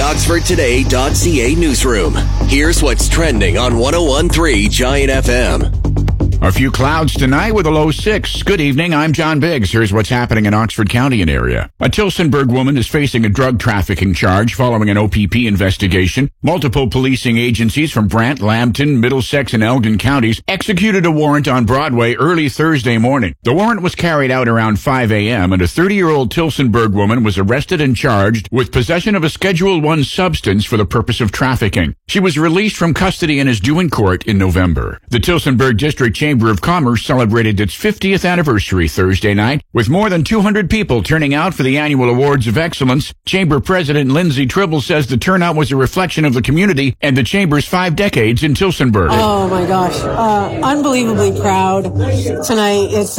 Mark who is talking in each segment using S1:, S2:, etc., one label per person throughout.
S1: OxfordToday.ca newsroom. Here's what's trending on 101.3 Giant FM.
S2: A few clouds tonight with a low 6. Good evening, I'm John Biggs. Here's what's happening in Oxford County and area. A Tillsonburg woman is facing a drug trafficking charge following an OPP investigation. Multiple policing agencies from Brant, Lambton, Middlesex, and Elgin counties executed a warrant on Broadway early Thursday morning. The warrant was carried out around 5 a.m. and a 30-year-old Tillsonburg woman was arrested and charged with possession of a Schedule I substance for the purpose of trafficking. She was released from custody and is due in court in November. The Tillsonburg District Chamber of Commerce celebrated its 50th anniversary Thursday night, with more than 200 people turning out for the annual Awards of Excellence. Chamber President Lindsay Tribble says the turnout was a reflection of the community and the Chamber's 5 decades in Tillsonburg.
S3: Oh my gosh, unbelievably proud tonight. It's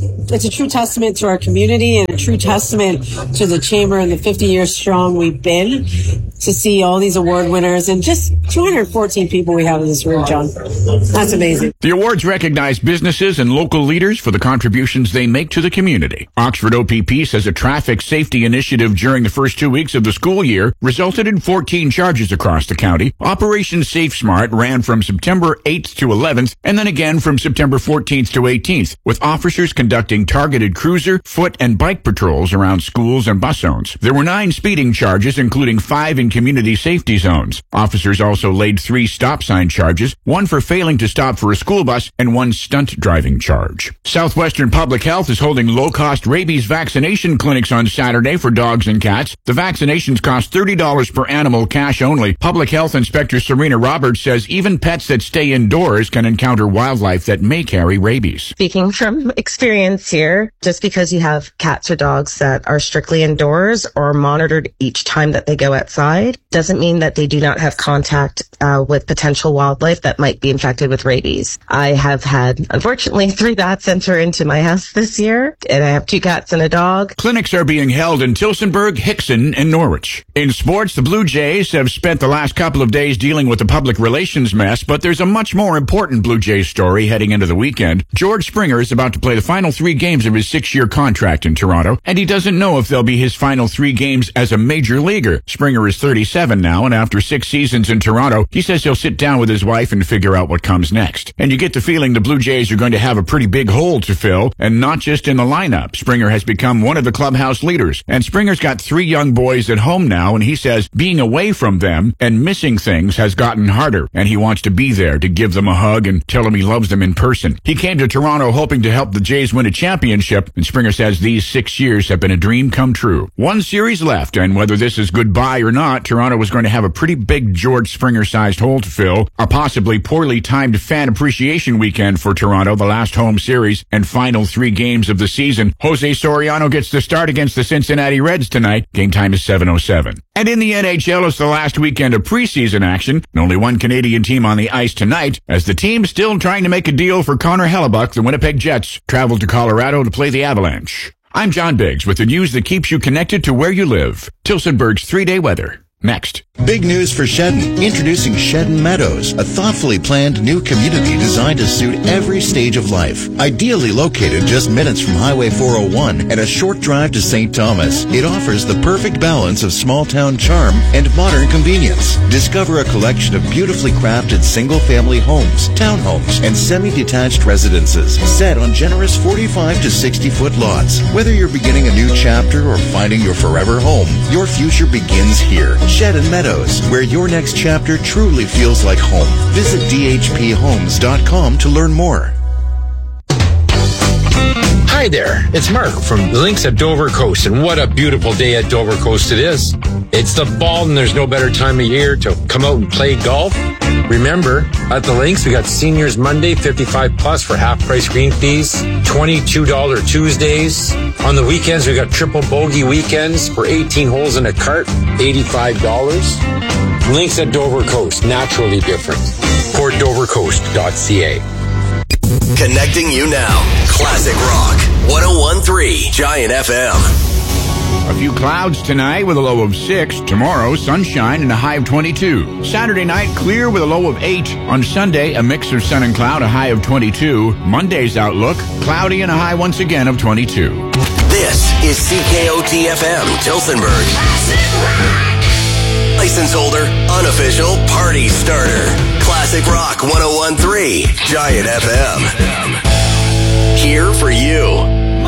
S3: a true testament to our community and a true testament to the Chamber and the 50 years strong we've been, to see all these award winners and just 214 people we have in this room, John. That's amazing.
S2: The awards recognize businesses and local leaders for the contributions they make to the community. Oxford OPP says a traffic safety initiative during the first 2 weeks of the school year resulted in 14 charges across the county. Operation Safe Smart ran from September 8th to 11th and then again from September 14th to 18th, with officers conducting targeted cruiser, foot, and bike patrols around schools and bus zones. There were 9 speeding charges, including 5 in community safety zones. Officers also laid 3 stop sign charges, 1 for failing to stop for a school bus and 1 stunt driving charge. Southwestern Public Health is holding low-cost rabies vaccination clinics on Saturday for dogs and cats. The vaccinations cost $30 per animal, cash only. Public Health Inspector Serena Roberts says even pets that stay indoors can encounter wildlife that may carry rabies.
S4: Speaking from experience here, just because you have cats or dogs that are strictly indoors or monitored each time that they go outside doesn't mean that they do not have contact with potential wildlife that might be infected with rabies. I have had, unfortunately, 3 bats enter into my house this year, and I have 2 cats and a dog.
S2: Clinics are being held in Tillsonburg, Hickson, and Norwich. In sports, the Blue Jays have spent the last couple of days dealing with the public relations mess, but there's a much more important Blue Jays story heading into the weekend. George Springer is about to play the final 3 games of his 6-year contract in Toronto, and he doesn't know if they'll be his final 3 games as a major leaguer. Springer is 37 now, and after 6 seasons in Toronto, he says he'll sit down with his wife and figure out what comes next. And you get the feeling the Blue Jays are going to have a pretty big hole to fill, and not just in the lineup. Springer has become one of the clubhouse leaders, and Springer's got 3 young boys at home now, and he says being away from them and missing things has gotten harder, and he wants to be there to give them a hug and tell them he loves them in person. He came to Toronto hoping to help the Jays win a championship, and Springer says these 6 years have been a dream come true. 1 series left, and whether this is goodbye or not, Toronto is going to have a pretty big George Springer-sized hole to fill. A possibly poorly timed fan appreciation weekend for Toronto, the last home series and final 3 games of the season. Jose Soriano gets the start against the Cincinnati Reds tonight. Game time is 7:07. And in the NHL, it's the last weekend of preseason action, and only 1 Canadian team on the ice tonight, as the team still trying to make a deal for Connor Hellebuck. The Winnipeg Jets travel to Colorado to play the Avalanche. I'm John Biggs with the news that keeps you connected to where you live. Tillsonburg's 3-day weather. Next.
S5: Big news for Shedden. Introducing Shedden Meadows, a thoughtfully planned new community designed to suit every stage of life. Ideally located just minutes from Highway 401 and a short drive to St. Thomas, it offers the perfect balance of small-town charm and modern convenience. Discover a collection of beautifully crafted single-family homes, townhomes, and semi-detached residences set on generous 45 to 60-foot lots. Whether you're beginning a new chapter or finding your forever home, your future begins here. Shedden Meadows, where your next chapter truly feels like home. Visit dhphomes.com to learn more.
S6: Hi there, it's Mark from the Links at Dover Coast, and what a beautiful day at Dover Coast it is. It's the fall and there's no better time of year to come out and play golf. Remember, at the Links, we got Seniors Monday, 55 plus for half-price green fees, $22 Tuesdays. On the weekends, we got triple bogey weekends for 18 holes in a cart, $85. Links at Dover Coast, naturally different. PortDoverCoast.ca.
S1: Connecting you now. Classic Rock. 101.3 Giant FM.
S2: A few clouds tonight with a low of 6. Tomorrow, sunshine and a high of 22. Saturday night, clear with a low of 8. On Sunday, a mix of sun and cloud, a high of 22. Monday's outlook, cloudy and a high once again of 22.
S1: This is CKOT-FM, Tillsonburg. license holder, unofficial party starter. Classic Rock 101.3 Giant FM. Here for you.